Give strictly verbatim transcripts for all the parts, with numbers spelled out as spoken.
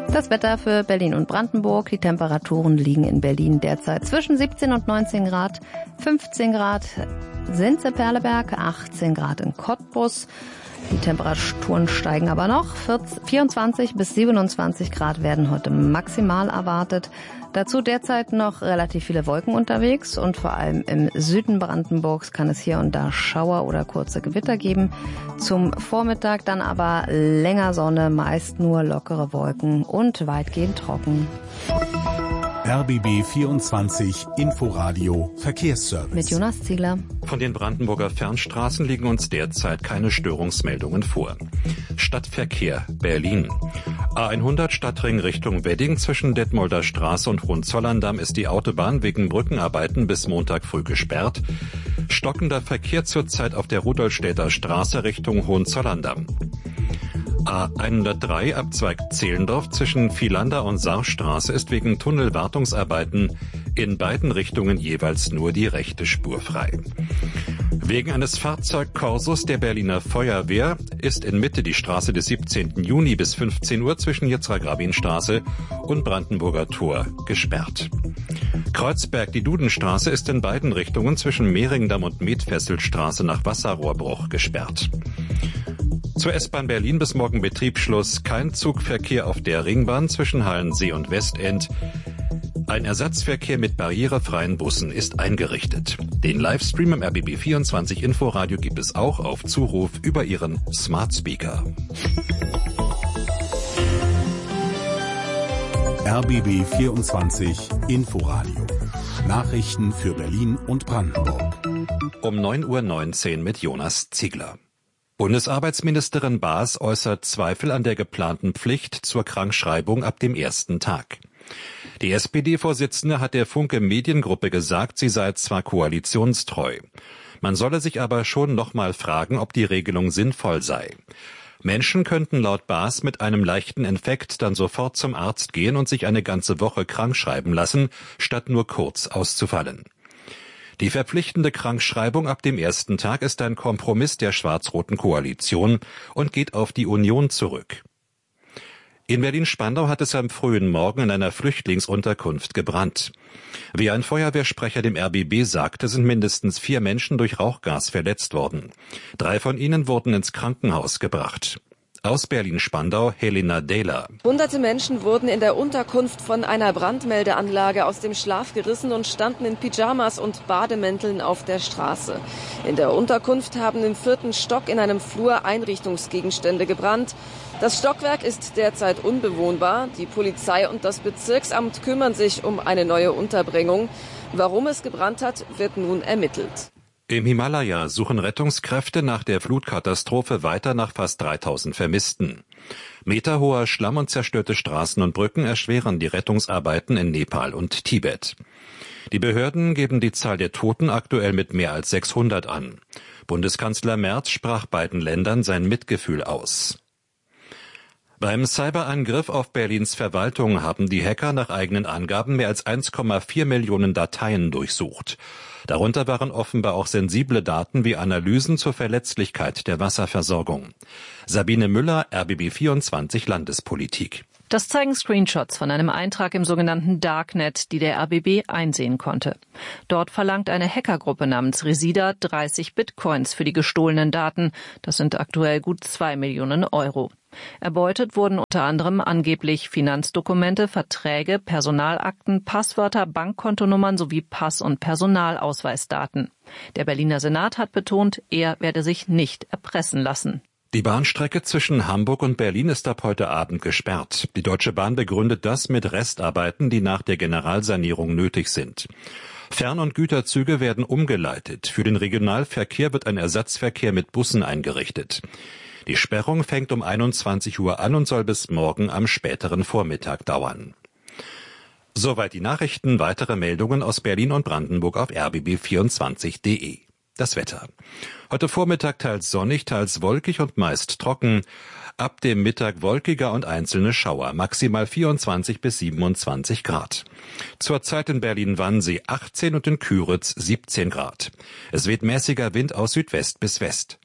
Das Wetter für Berlin und Brandenburg. Die Temperaturen liegen in Berlin derzeit zwischen siebzehn und neunzehn Grad. fünfzehn Grad sind in Perleberg, achtzehn Grad in Cottbus. Die Temperaturen steigen aber noch. vierundzwanzig bis siebenundzwanzig Grad werden heute maximal erwartet. Dazu derzeit noch relativ viele Wolken unterwegs und vor allem im Süden Brandenburgs kann es hier und da Schauer oder kurze Gewitter geben. Zum Vormittag dann aber länger Sonne, meist nur lockere Wolken und weitgehend trocken. R B B vierundzwanzig Inforadio Verkehrsservice. Mit Jonas Ziegler. Von den Brandenburger Fernstraßen liegen uns derzeit keine Störungsmeldungen vor. Stadtverkehr Berlin. A hundert Stadtring Richtung Wedding zwischen Detmolder Straße und Hohenzollern-Damm ist die Autobahn wegen Brückenarbeiten bis Montag früh gesperrt. Stockender Verkehr zurzeit auf der Rudolstädter Straße Richtung Hohenzollern-Damm. A hundertdrei Abzweig Zehlendorf zwischen Vielander und Saarstraße ist wegen Tunnelwartungsarbeiten in beiden Richtungen jeweils nur die rechte Spur frei. Wegen eines Fahrzeugkorsos der Berliner Feuerwehr ist in Mitte die Straße des siebzehnten Juni bis fünfzehn Uhr zwischen Jitzra-Grabin-Straße und Brandenburger Tor gesperrt. Kreuzberg, die Dudenstraße, ist in beiden Richtungen zwischen Mehringdamm und Metfesselstraße nach Wasserrohrbruch gesperrt. Zur S-Bahn Berlin bis morgen Betriebsschluss. Kein Zugverkehr auf der Ringbahn zwischen Halensee und Westend. Ein Ersatzverkehr mit barrierefreien Bussen ist eingerichtet. Den Livestream im R B B vierundzwanzig Inforadio gibt es auch auf Zuruf über Ihren Smart Speaker. R B B vierundzwanzig Inforadio. Nachrichten für Berlin und Brandenburg. Um neun Uhr neunzehn mit Jonas Ziegler. Bundesarbeitsministerin Baas äußert Zweifel an der geplanten Pflicht zur Krankschreibung ab dem ersten Tag. Die S P D-Vorsitzende hat der Funke Mediengruppe gesagt, sie sei zwar koalitionstreu. Man solle sich aber schon noch mal fragen, ob die Regelung sinnvoll sei. Menschen könnten laut Baas mit einem leichten Infekt dann sofort zum Arzt gehen und sich eine ganze Woche krankschreiben lassen, statt nur kurz auszufallen. Die verpflichtende Krankschreibung ab dem ersten Tag ist ein Kompromiss der schwarz-roten Koalition und geht auf die Union zurück. In Berlin-Spandau hat es am frühen Morgen in einer Flüchtlingsunterkunft gebrannt. Wie ein Feuerwehrsprecher dem R B B sagte, sind mindestens vier Menschen durch Rauchgas verletzt worden. Drei von ihnen wurden ins Krankenhaus gebracht. Aus Berlin-Spandau, Helena Dehler. Hunderte Menschen wurden in der Unterkunft von einer Brandmeldeanlage aus dem Schlaf gerissen und standen in Pyjamas und Bademänteln auf der Straße. In der Unterkunft haben im vierten Stock in einem Flur Einrichtungsgegenstände gebrannt. Das Stockwerk ist derzeit unbewohnbar. Die Polizei und das Bezirksamt kümmern sich um eine neue Unterbringung. Warum es gebrannt hat, wird nun ermittelt. Im Himalaya suchen Rettungskräfte nach der Flutkatastrophe weiter nach fast dreitausend Vermissten. Meterhoher Schlamm und zerstörte Straßen und Brücken erschweren die Rettungsarbeiten in Nepal und Tibet. Die Behörden geben die Zahl der Toten aktuell mit mehr als sechshundert an. Bundeskanzler Merz sprach beiden Ländern sein Mitgefühl aus. Beim Cyberangriff auf Berlins Verwaltung haben die Hacker nach eigenen Angaben mehr als eins Komma vier Millionen Dateien durchsucht. Darunter waren offenbar auch sensible Daten wie Analysen zur Verletzlichkeit der Wasserversorgung. Sabine Müller, R B B vierundzwanzig Landespolitik. Das zeigen Screenshots von einem Eintrag im sogenannten Darknet, die der R B B einsehen konnte. Dort verlangt eine Hackergruppe namens Resida dreißig Bitcoins für die gestohlenen Daten. Das sind aktuell gut zwei Millionen Euro. Erbeutet wurden unter anderem angeblich Finanzdokumente, Verträge, Personalakten, Passwörter, Bankkontonummern sowie Pass- und Personalausweisdaten. Der Berliner Senat hat betont, er werde sich nicht erpressen lassen. Die Bahnstrecke zwischen Hamburg und Berlin ist ab heute Abend gesperrt. Die Deutsche Bahn begründet das mit Restarbeiten, die nach der Generalsanierung nötig sind. Fern- und Güterzüge werden umgeleitet. Für den Regionalverkehr wird ein Ersatzverkehr mit Bussen eingerichtet. Die Sperrung fängt um einundzwanzig Uhr an und soll bis morgen am späteren Vormittag dauern. Soweit die Nachrichten. Weitere Meldungen aus Berlin und Brandenburg auf r b b vierundzwanzig punkt d e. Das Wetter. Heute Vormittag teils sonnig, teils wolkig und meist trocken. Ab dem Mittag wolkiger und einzelne Schauer. Maximal vierundzwanzig bis siebenundzwanzig Grad. Zurzeit in Berlin-Wannsee achtzehn und in Küritz siebzehn Grad. Es weht mäßiger Wind aus Südwest bis West.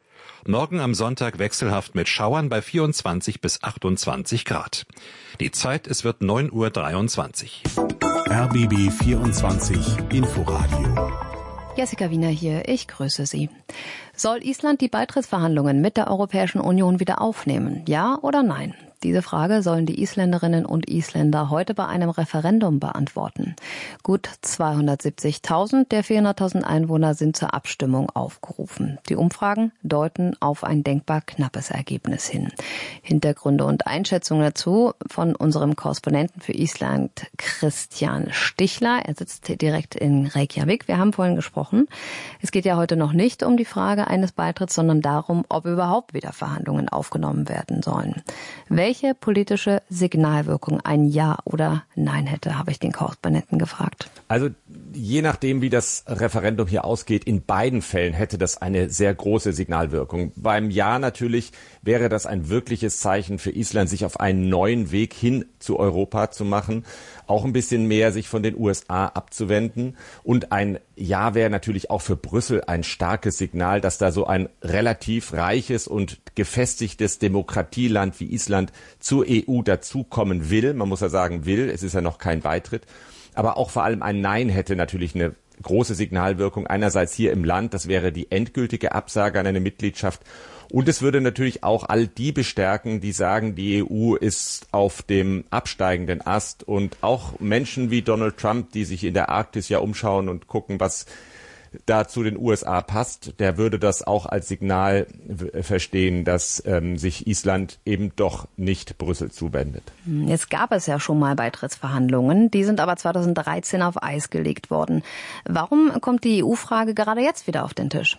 Morgen am Sonntag wechselhaft mit Schauern bei vierundzwanzig bis achtundzwanzig Grad. Die Zeit, es wird neun Uhr dreiundzwanzig. R B B vierundzwanzig Inforadio. Jessica Wiener hier, ich grüße Sie. Soll Island die Beitrittsverhandlungen mit der Europäischen Union wieder aufnehmen? Ja oder nein? Diese Frage sollen die Isländerinnen und Isländer heute bei einem Referendum beantworten. Gut zweihundertsiebzigtausend der vierhunderttausend Einwohner sind zur Abstimmung aufgerufen. Die Umfragen deuten auf ein denkbar knappes Ergebnis hin. Hintergründe und Einschätzungen dazu von unserem Korrespondenten für Island, Christian Stichler. Er sitzt direkt in Reykjavik. Wir haben vorhin gesprochen. Es geht ja heute noch nicht um die Frage eines Beitritts, sondern darum, ob überhaupt wieder Verhandlungen aufgenommen werden sollen. Welche politische Signalwirkung ein Ja oder Nein hätte, habe ich den Korrespondenten gefragt. Also je nachdem, wie das Referendum hier ausgeht, in beiden Fällen hätte das eine sehr große Signalwirkung. Beim Ja natürlich wäre das ein wirkliches Zeichen für Island, sich auf einen neuen Weg hin zu Europa zu machen, auch ein bisschen mehr sich von den U S A abzuwenden. Und ein Ja wäre natürlich auch für Brüssel ein starkes Signal, dass da so ein relativ reiches und gefestigtes Demokratieland wie Island zur E U dazukommen will. Man muss ja sagen will, es ist ja noch kein Beitritt. Aber auch vor allem ein Nein hätte natürlich eine große Signalwirkung. Einerseits hier im Land, das wäre die endgültige Absage an eine Mitgliedschaft. Und es würde natürlich auch all die bestärken, die sagen, die E U ist auf dem absteigenden Ast. Und auch Menschen wie Donald Trump, die sich in der Arktis ja umschauen und gucken, was da zu den U S A passt, der würde das auch als Signal verstehen, dass ähm, sich Island eben doch nicht Brüssel zuwendet. Jetzt gab es ja schon mal Beitrittsverhandlungen, die sind aber zweitausenddreizehn auf Eis gelegt worden. Warum kommt die E U-Frage gerade jetzt wieder auf den Tisch?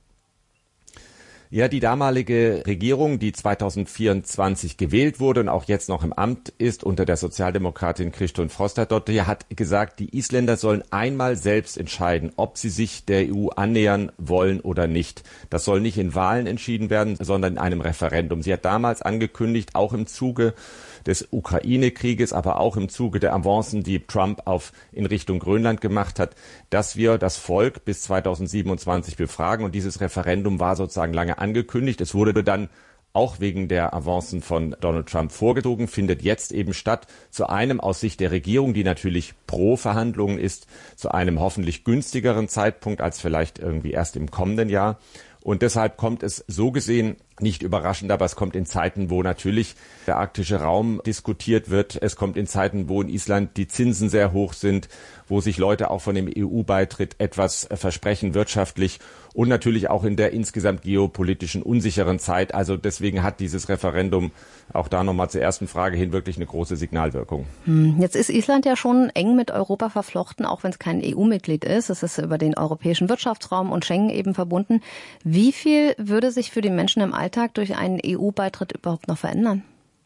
Ja, die damalige Regierung, die zweitausendvierundzwanzig gewählt wurde und auch jetzt noch im Amt ist, unter der Sozialdemokratin Kristrún Frostadóttir, hat gesagt, die Isländer sollen einmal selbst entscheiden, ob sie sich der E U annähern wollen oder nicht. Das soll nicht in Wahlen entschieden werden, sondern in einem Referendum. Sie hat damals angekündigt, auch im Zuge des Ukraine-Krieges, aber auch im Zuge der Avancen, die Trump auf in Richtung Grönland gemacht hat, dass wir das Volk bis zweitausendsiebenundzwanzig befragen. Und dieses Referendum war sozusagen lange angekündigt. Es wurde dann auch wegen der Avancen von Donald Trump vorgezogen, findet jetzt eben statt, zu einem aus Sicht der Regierung, die natürlich pro Verhandlungen ist, zu einem hoffentlich günstigeren Zeitpunkt als vielleicht irgendwie erst im kommenden Jahr. Und deshalb kommt es so gesehen nicht überraschend, aber es kommt in Zeiten, wo natürlich der arktische Raum diskutiert wird. Es kommt in Zeiten, wo in Island die Zinsen sehr hoch sind, wo sich Leute auch von dem E U-Beitritt etwas versprechen wirtschaftlich und natürlich auch in der insgesamt geopolitischen unsicheren Zeit. Also deswegen hat dieses Referendum auch da nochmal zur ersten Frage hin wirklich eine große Signalwirkung. Jetzt ist Island ja schon eng mit Europa verflochten, auch wenn es kein E U-Mitglied ist. Es ist über den europäischen Wirtschaftsraum und Schengen eben verbunden. Wie viel würde sich für die Menschen im Alltag durch einen E U-Beitritt überhaupt noch verändern?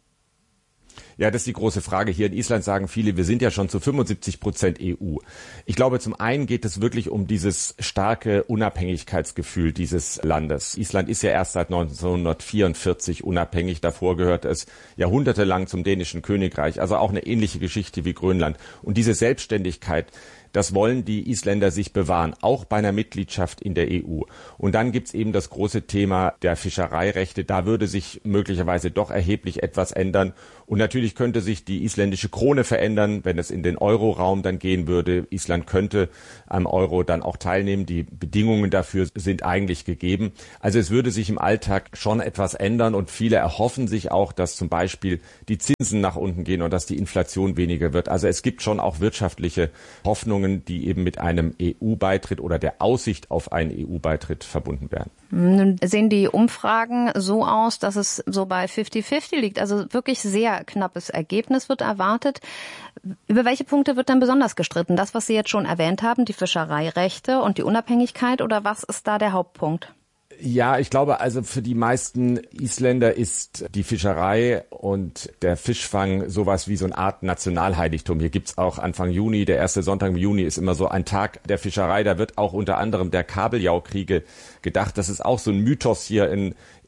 Ja, das ist die große Frage. Hier in Island sagen viele, wir sind ja schon zu fünfundsiebzig Prozent E U. Ich glaube, zum einen geht es wirklich um dieses starke Unabhängigkeitsgefühl dieses Landes. Island ist ja erst seit neunzehnhundertvierundvierzig unabhängig. Davor gehörte es jahrhundertelang zum dänischen Königreich. Also auch eine ähnliche Geschichte wie Grönland. Und diese Selbstständigkeit, das wollen die Isländer sich bewahren, auch bei einer Mitgliedschaft in der E U. Und dann gibt's eben das große Thema der Fischereirechte. Da würde sich möglicherweise doch erheblich etwas ändern. Und natürlich könnte sich die isländische Krone verändern, wenn es in den Euro-Raum dann gehen würde. Island könnte am Euro dann auch teilnehmen. Die Bedingungen dafür sind eigentlich gegeben. Also es würde sich im Alltag schon etwas ändern. Und viele erhoffen sich auch, dass zum Beispiel die Zinsen nach unten gehen und dass die Inflation weniger wird. Also es gibt schon auch wirtschaftliche Hoffnungen, die eben mit einem E U-Beitritt oder der Aussicht auf einen E U-Beitritt verbunden werden. Nun sehen die Umfragen so aus, dass es so bei fifty fifty liegt. Also wirklich sehr knappes Ergebnis wird erwartet. Über welche Punkte wird denn besonders gestritten? Das, was Sie jetzt schon erwähnt haben, die Fischereirechte und die Unabhängigkeit, oder was ist da der Hauptpunkt? Ja, ich glaube, also für die meisten Isländer ist die Fischerei und der Fischfang sowas wie so eine Art Nationalheiligtum. Hier gibt's auch Anfang Juni, der erste Sonntag im Juni ist immer so ein Tag der Fischerei. Da wird auch unter anderem der Kabeljaukriege gedacht. Das ist auch so ein Mythos hier in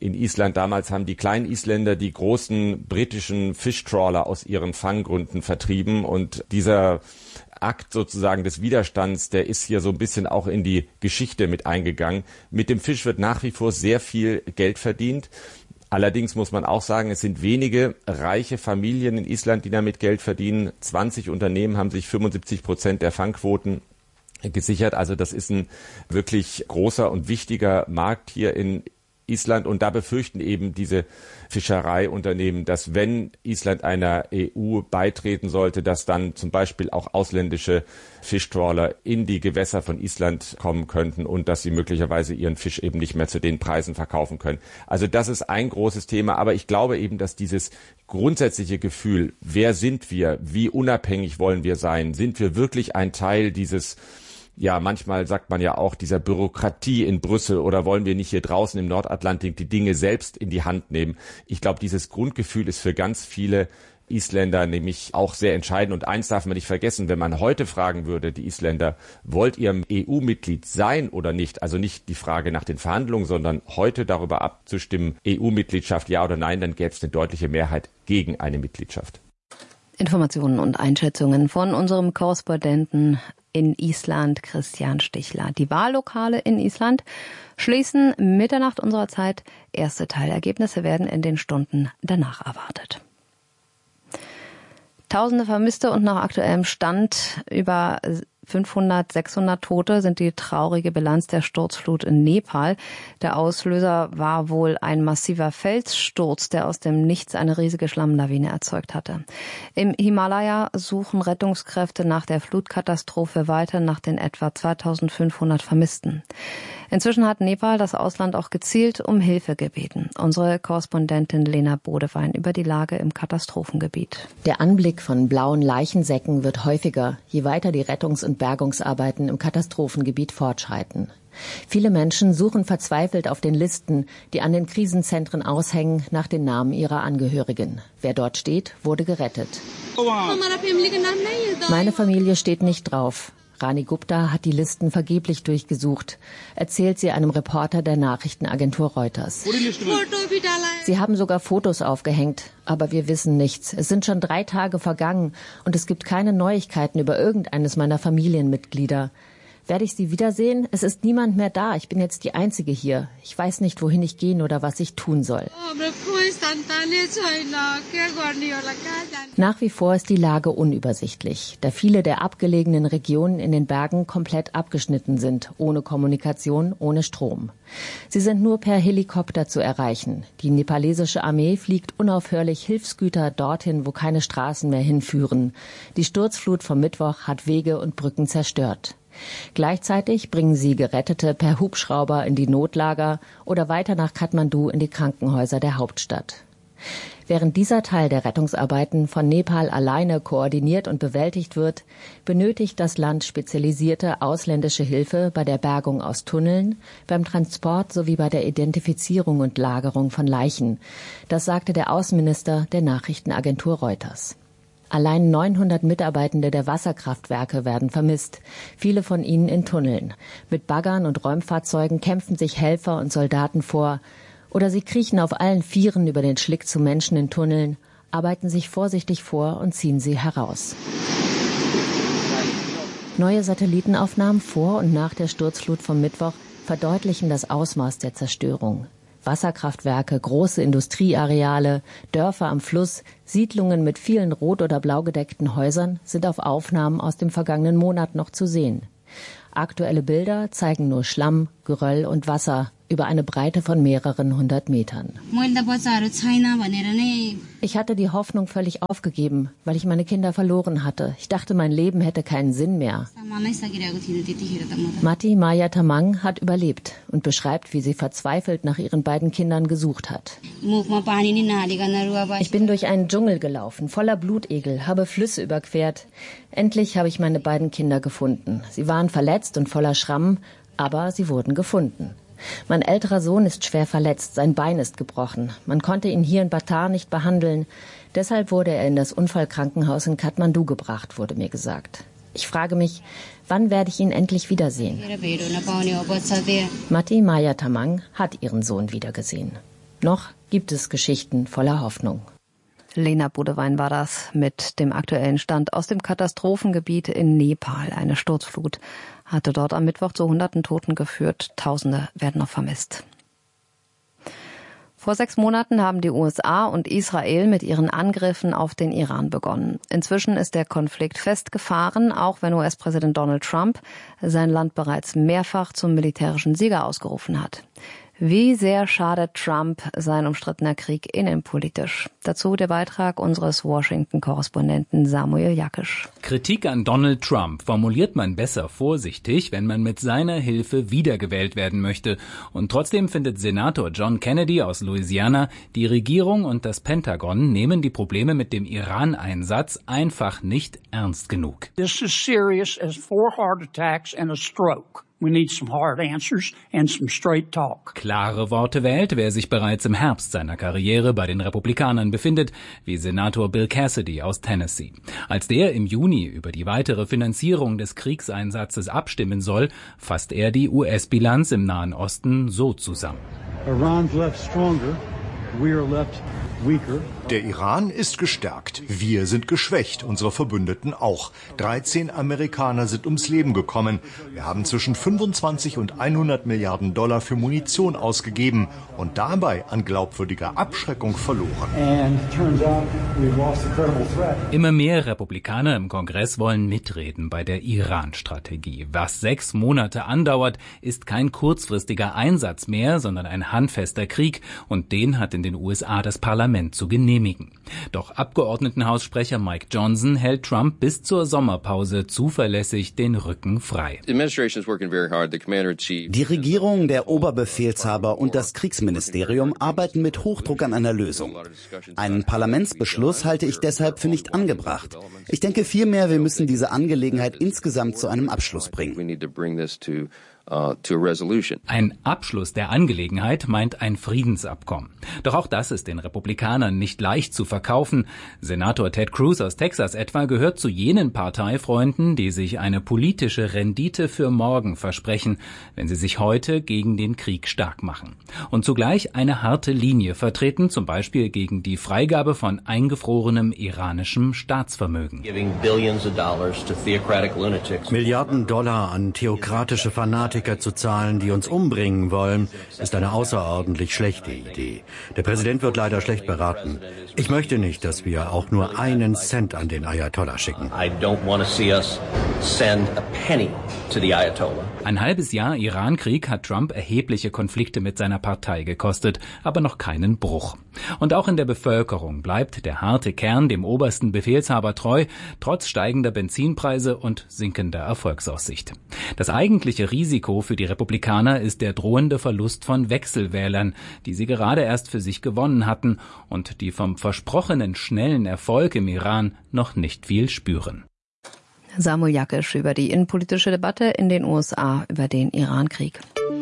in Island. Damals haben die kleinen Isländer die großen britischen Fischtrawler aus ihren Fanggründen vertrieben. Und dieser Akt sozusagen des Widerstands, der ist hier so ein bisschen auch in die Geschichte mit eingegangen. Mit dem Fisch wird nach wie vor sehr viel Geld verdient. Allerdings muss man auch sagen, es sind wenige reiche Familien in Island, die damit Geld verdienen. zwanzig Unternehmen haben sich fünfundsiebzig Prozent der Fangquoten gesichert. Also das ist ein wirklich großer und wichtiger Markt hier in Island. Und da befürchten eben diese Fischereiunternehmen, dass wenn Island einer E U beitreten sollte, dass dann zum Beispiel auch ausländische Fischtrawler in die Gewässer von Island kommen könnten und dass sie möglicherweise ihren Fisch eben nicht mehr zu den Preisen verkaufen können. Also das ist ein großes Thema. Aber ich glaube eben, dass dieses grundsätzliche Gefühl, wer sind wir, wie unabhängig wollen wir sein, sind wir wirklich ein Teil dieses, ja, manchmal sagt man ja auch, dieser Bürokratie in Brüssel, oder wollen wir nicht hier draußen im Nordatlantik die Dinge selbst in die Hand nehmen? Ich glaube, dieses Grundgefühl ist für ganz viele Isländer nämlich auch sehr entscheidend. Und eins darf man nicht vergessen, wenn man heute fragen würde, die Isländer, wollt ihr E U-Mitglied sein oder nicht? Also nicht die Frage nach den Verhandlungen, sondern heute darüber abzustimmen, E U-Mitgliedschaft ja oder nein, dann gäbe es eine deutliche Mehrheit gegen eine Mitgliedschaft. Informationen und Einschätzungen von unserem Korrespondenten in Island, Christian Stichler. Die Wahllokale in Island schließen Mitternacht unserer Zeit. Erste Teilergebnisse werden in den Stunden danach erwartet. Tausende Vermisste und nach aktuellem Stand über fünfhundert, sechshundert Tote sind die traurige Bilanz der Sturzflut in Nepal. Der Auslöser war wohl ein massiver Felssturz, der aus dem Nichts eine riesige Schlammlawine erzeugt hatte. Im Himalaya suchen Rettungskräfte nach der Flutkatastrophe weiter nach den etwa zweitausendfünfhundert Vermissten. Inzwischen hat Nepal das Ausland auch gezielt um Hilfe gebeten. Unsere Korrespondentin Lena Bodewein über die Lage im Katastrophengebiet. Der Anblick von blauen Leichensäcken wird häufiger, je weiter die Rettungs- und Bergungsarbeiten im Katastrophengebiet fortschreiten. Viele Menschen suchen verzweifelt auf den Listen, die an den Krisenzentren aushängen, nach den Namen ihrer Angehörigen. Wer dort steht, wurde gerettet. Meine Familie steht nicht drauf. Rani Gupta hat die Listen vergeblich durchgesucht, erzählt sie einem Reporter der Nachrichtenagentur Reuters. Sie haben sogar Fotos aufgehängt, aber wir wissen nichts. Es sind schon drei Tage vergangen und es gibt keine Neuigkeiten über irgendeines meiner Familienmitglieder. Werde ich sie wiedersehen? Es ist niemand mehr da. Ich bin jetzt die Einzige hier. Ich weiß nicht, wohin ich gehen oder was ich tun soll. Nach wie vor ist die Lage unübersichtlich, da viele der abgelegenen Regionen in den Bergen komplett abgeschnitten sind, ohne Kommunikation, ohne Strom. Sie sind nur per Helikopter zu erreichen. Die nepalesische Armee fliegt unaufhörlich Hilfsgüter dorthin, wo keine Straßen mehr hinführen. Die Sturzflut vom Mittwoch hat Wege und Brücken zerstört. Gleichzeitig bringen sie Gerettete per Hubschrauber in die Notlager oder weiter nach Kathmandu in die Krankenhäuser der Hauptstadt. Während dieser Teil der Rettungsarbeiten von Nepal alleine koordiniert und bewältigt wird, benötigt das Land spezialisierte ausländische Hilfe bei der Bergung aus Tunneln, beim Transport sowie bei der Identifizierung und Lagerung von Leichen. Das sagte der Außenminister der Nachrichtenagentur Reuters. Allein neunhundert Mitarbeitende der Wasserkraftwerke werden vermisst, viele von ihnen in Tunneln. Mit Baggern und Räumfahrzeugen kämpfen sich Helfer und Soldaten vor. Oder sie kriechen auf allen Vieren über den Schlick zu Menschen in Tunneln, arbeiten sich vorsichtig vor und ziehen sie heraus. Neue Satellitenaufnahmen vor und nach der Sturzflut vom Mittwoch verdeutlichen das Ausmaß der Zerstörung. Wasserkraftwerke, große Industrieareale, Dörfer am Fluss, Siedlungen mit vielen rot- oder blau gedeckten Häusern sind auf Aufnahmen aus dem vergangenen Monat noch zu sehen. Aktuelle Bilder zeigen nur Schlamm, Geröll und Wasser über eine Breite von mehreren hundert Metern. Ich hatte die Hoffnung völlig aufgegeben, weil ich meine Kinder verloren hatte. Ich dachte, mein Leben hätte keinen Sinn mehr. Mati Maya Tamang hat überlebt und beschreibt, wie sie verzweifelt nach ihren beiden Kindern gesucht hat. Ich bin durch einen Dschungel gelaufen, voller Blutegel, habe Flüsse überquert. Endlich habe ich meine beiden Kinder gefunden. Sie waren verletzt und voller Schrammen, aber sie wurden gefunden. Mein älterer Sohn ist schwer verletzt, sein Bein ist gebrochen. Man konnte ihn hier in Batar nicht behandeln. Deshalb wurde er in das Unfallkrankenhaus in Kathmandu gebracht, wurde mir gesagt. Ich frage mich, wann werde ich ihn endlich wiedersehen? Mati Maya Tamang hat ihren Sohn wiedergesehen. Noch gibt es Geschichten voller Hoffnung. Lena Bodewein war das mit dem aktuellen Stand aus dem Katastrophengebiet in Nepal. Eine Sturzflut hatte dort am Mittwoch zu hunderten Toten geführt. Tausende werden noch vermisst. Vor sechs Monaten haben die U S A und Israel mit ihren Angriffen auf den Iran begonnen. Inzwischen ist der Konflikt festgefahren, auch wenn U S-Präsident Donald Trump sein Land bereits mehrfach zum militärischen Sieger ausgerufen hat. Wie sehr schadet Trump sein umstrittener Krieg innenpolitisch? Dazu der Beitrag unseres Washington-Korrespondenten Samuel Jakisch. Kritik an Donald Trump formuliert man besser vorsichtig, wenn man mit seiner Hilfe wiedergewählt werden möchte. Und trotzdem findet Senator John Kennedy aus Louisiana, die Regierung und das Pentagon nehmen die Probleme mit dem Iran-Einsatz einfach nicht ernst genug. This is serious as four heart attacks and a stroke. We need some hard answers and some straight talk. Klare Worte wählt, wer sich bereits im Herbst seiner Karriere bei den Republikanern befindet, wie Senator Bill Cassidy aus Tennessee. Als der im Juni über die weitere Finanzierung des Kriegseinsatzes abstimmen soll, fasst er die U S-Bilanz im Nahen Osten so zusammen. Iran's left stronger, we are left weaker. Der Iran ist gestärkt, wir sind geschwächt, unsere Verbündeten auch. dreizehn Amerikaner sind ums Leben gekommen. Wir haben zwischen fünfundzwanzig und hundert Milliarden Dollar für Munition ausgegeben und dabei an glaubwürdiger Abschreckung verloren. Immer mehr Republikaner im Kongress wollen mitreden bei der Iran-Strategie. Was sechs Monate andauert, ist kein kurzfristiger Einsatz mehr, sondern ein handfester Krieg, und den hat in den U S A das Parlament zu genehmigen. Doch Abgeordnetenhaussprecher Mike Johnson hält Trump bis zur Sommerpause zuverlässig den Rücken frei. Die Regierung, der Oberbefehlshaber und das Kriegsministerium arbeiten mit Hochdruck an einer Lösung. Einen Parlamentsbeschluss halte ich deshalb für nicht angebracht. Ich denke vielmehr, wir müssen diese Angelegenheit insgesamt zu einem Abschluss bringen. Ein Abschluss der Angelegenheit meint ein Friedensabkommen. Doch auch das ist den Republikanern nicht leicht zu verkaufen. Senator Ted Cruz aus Texas etwa gehört zu jenen Parteifreunden, die sich eine politische Rendite für morgen versprechen, wenn sie sich heute gegen den Krieg stark machen. Und zugleich eine harte Linie vertreten, zum Beispiel gegen die Freigabe von eingefrorenem iranischem Staatsvermögen. Milliarden Dollar an theokratische Fanatiker zu zahlen, die uns umbringen wollen, ist eine außerordentlich schlechte Idee. Der Präsident wird leider schlecht beraten. Ich möchte nicht, dass wir auch nur einen Cent an den Ayatollah schicken. Ein halbes Jahr Iran-Krieg hat Trump erhebliche Konflikte mit seiner Partei gekostet, aber noch keinen Bruch. Und auch in der Bevölkerung bleibt der harte Kern dem obersten Befehlshaber treu, trotz steigender Benzinpreise und sinkender Erfolgsaussicht. Das eigentliche Risiko für die Republikaner ist der drohende Verlust von Wechselwählern, die sie gerade erst für sich gewonnen hatten und die vom versprochenen schnellen Erfolg im Iran noch nicht viel spüren. Samuel Jakisch über die innenpolitische Debatte in den U S A über den Iran-Krieg.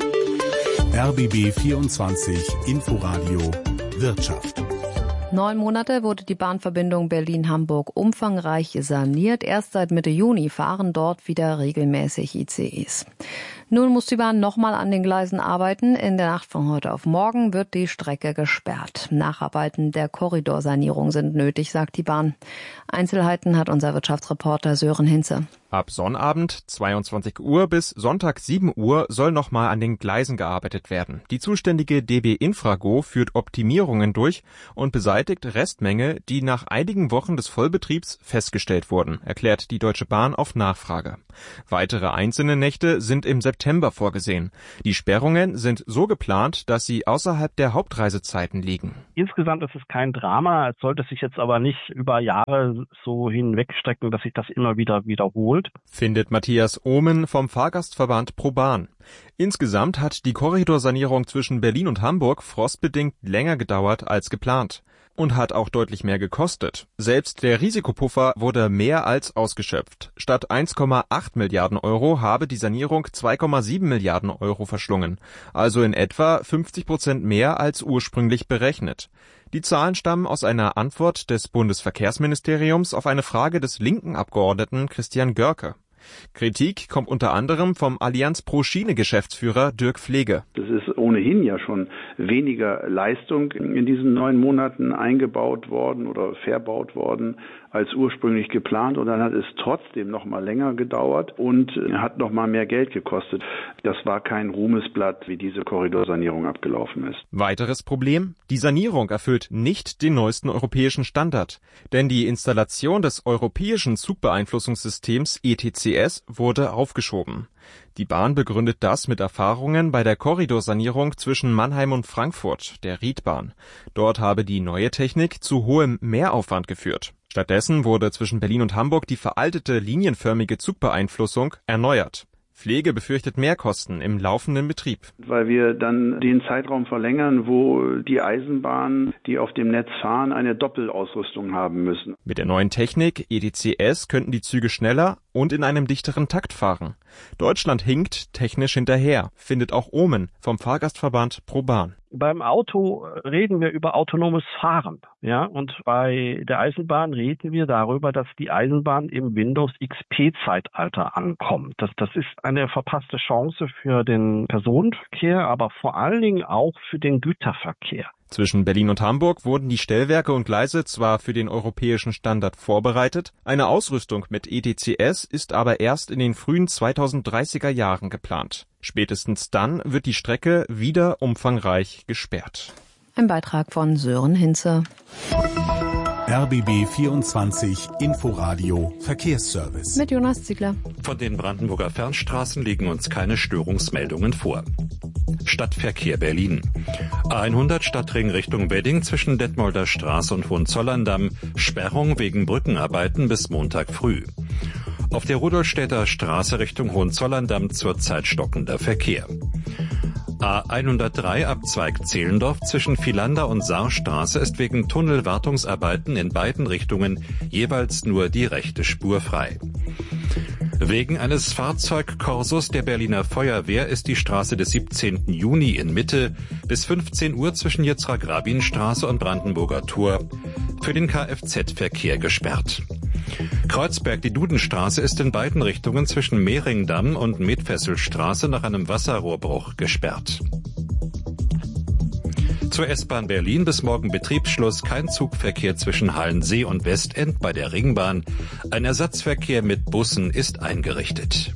R B B vierundzwanzig Inforadio Wirtschaft. Neun Monate wurde die Bahnverbindung Berlin-Hamburg umfangreich saniert. Erst seit Mitte Juni fahren dort wieder regelmäßig I C Es. Nun muss die Bahn nochmal an den Gleisen arbeiten. In der Nacht von heute auf morgen wird die Strecke gesperrt. Nacharbeiten der Korridorsanierung sind nötig, sagt die Bahn. Einzelheiten hat unser Wirtschaftsreporter Sören Hinze. Ab Sonnabend zweiundzwanzig Uhr bis Sonntag sieben Uhr soll nochmal an den Gleisen gearbeitet werden. Die zuständige D B Infrago führt Optimierungen durch und beseitigt Restmenge, die nach einigen Wochen des Vollbetriebs festgestellt wurden, erklärt die Deutsche Bahn auf Nachfrage. Weitere einzelne Nächte sind im September vorgesehen. Die Sperrungen sind so geplant, dass sie außerhalb der Hauptreisezeiten liegen. Insgesamt ist es kein Drama, es sollte sich jetzt aber nicht über Jahre so hinwegstrecken, dass sich das immer wieder wiederholt. Findet Matthias Ohmen vom Fahrgastverband ProBahn. Insgesamt hat die Korridorsanierung zwischen Berlin und Hamburg frostbedingt länger gedauert als geplant und hat auch deutlich mehr gekostet. Selbst der Risikopuffer wurde mehr als ausgeschöpft. Statt eins Komma acht Milliarden Euro habe die Sanierung zwei Komma sieben Milliarden Euro verschlungen, also in etwa fünfzig Prozent mehr als ursprünglich berechnet. Die Zahlen stammen aus einer Antwort des Bundesverkehrsministeriums auf eine Frage des linken Abgeordneten Christian Görke. Kritik kommt unter anderem vom Allianz Pro Schiene Geschäftsführer Dirk Pflege. Das ist ohnehin ja schon weniger Leistung in diesen neun Monaten eingebaut worden oder verbaut worden als ursprünglich geplant. Und dann hat es trotzdem noch mal länger gedauert und hat noch mal mehr Geld gekostet. Das war kein Ruhmesblatt, wie diese Korridorsanierung abgelaufen ist. Weiteres Problem: Die Sanierung erfüllt nicht den neuesten europäischen Standard. Denn die Installation des europäischen Zugbeeinflussungssystems E T C S wurde aufgeschoben. Die Bahn begründet das mit Erfahrungen bei der Korridorsanierung zwischen Mannheim und Frankfurt, der Riedbahn. Dort habe die neue Technik zu hohem Mehraufwand geführt. Stattdessen wurde zwischen Berlin und Hamburg die veraltete linienförmige Zugbeeinflussung erneuert. Pflege befürchtet Mehrkosten im laufenden Betrieb. Weil wir dann den Zeitraum verlängern, wo die Eisenbahnen, die auf dem Netz fahren, eine Doppelausrüstung haben müssen. Mit der neuen Technik E T C S könnten die Züge schneller und in einem dichteren Takt fahren. Deutschland hinkt technisch hinterher, findet auch Omen vom Fahrgastverband ProBahn. Beim Auto reden wir über autonomes Fahren, ja, und bei der Eisenbahn reden wir darüber, dass die Eisenbahn im Windows X P-Zeitalter ankommt. Das, das ist eine verpasste Chance für den Personenverkehr, aber vor allen Dingen auch für den Güterverkehr. Zwischen Berlin und Hamburg wurden die Stellwerke und Gleise zwar für den europäischen Standard vorbereitet, eine Ausrüstung mit E T C S ist aber erst in den frühen zweitausenddreißiger Jahren geplant. Spätestens dann wird die Strecke wieder umfangreich gesperrt. Ein Beitrag von Sören Hinze. R B B vierundzwanzig Inforadio Verkehrsservice. Mit Jonas Ziegler. Von den Brandenburger Fernstraßen liegen uns keine Störungsmeldungen vor. Stadtverkehr Berlin. A hundert Stadtring Richtung Wedding zwischen Detmolder Straße und Hohenzollern-Damm. Sperrung wegen Brückenarbeiten bis Montag früh. Auf der Rudolstädter Straße Richtung Hohenzollern-Damm zurzeit stockender Verkehr. A hundertdrei Abzweig Zehlendorf zwischen Vielander und Saarstraße ist wegen Tunnelwartungsarbeiten in beiden Richtungen jeweils nur die rechte Spur frei. Wegen eines Fahrzeugkorsos der Berliner Feuerwehr ist die Straße des siebzehnten Juni in Mitte bis fünfzehn Uhr zwischen Jitzra-Grabin-Straße und Brandenburger Tor für den Kfz-Verkehr gesperrt. Kreuzberg, die Dudenstraße, ist in beiden Richtungen zwischen Mehringdamm und Medfesselstraße nach einem Wasserrohrbruch gesperrt. Zur S-Bahn Berlin bis morgen Betriebsschluss, kein Zugverkehr zwischen Hallensee und Westend bei der Ringbahn. Ein Ersatzverkehr mit Bussen ist eingerichtet.